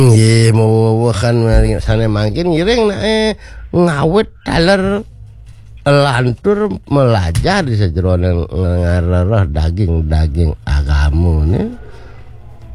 Nggih muwuhan sane mangkin ngiring nek ngawit taler lantur melajah di sajroning ngarereh daging-daging agamu nih.